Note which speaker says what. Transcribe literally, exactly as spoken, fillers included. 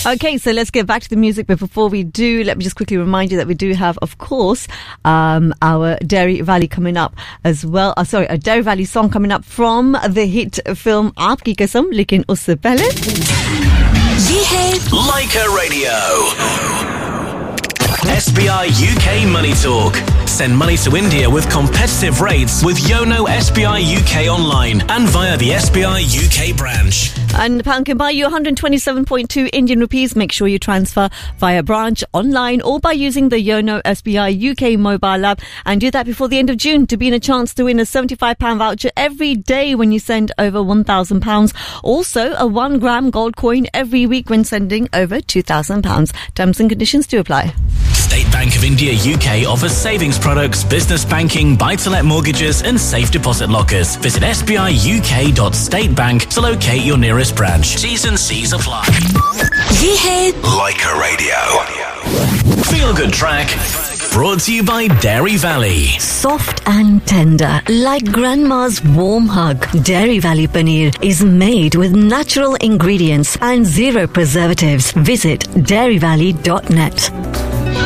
Speaker 1: Okay, so let's get back to the music. But before we do, let me just quickly remind you that we do have, of course, um, our Dairy Valley coming up as well. Uh, sorry, a Dairy Valley song coming up from the hit film Aapki Kasam, lekin usse pehle.
Speaker 2: Ye hai
Speaker 3: Leica Radio. S B I U K Money Talk. Send money to India with competitive rates with Yono S B I U K online and via the S B I U K branch.
Speaker 1: And the pound can buy you one hundred twenty-seven point two Indian rupees. Make sure you transfer via branch, online, or by using the Yono S B I U K mobile app. And do that before the end of June to be in a chance to win a seventy-five pound voucher every day when you send over one thousand pounds. Also, a one gram gold coin every week when sending over two thousand pounds. Terms and conditions do apply.
Speaker 3: State Bank of India U K offers savings products, business banking, buy-to-let mortgages and safe deposit lockers. Visit s b i u k dot state bank to locate your nearest branch. T's and C's apply.
Speaker 2: Ye hai
Speaker 3: Leica Radio. Feel Good Track. Brought to you by Dairy Valley.
Speaker 1: Soft and tender, like grandma's warm hug. Dairy Valley paneer is made with natural ingredients and zero preservatives. Visit dairy valley dot net.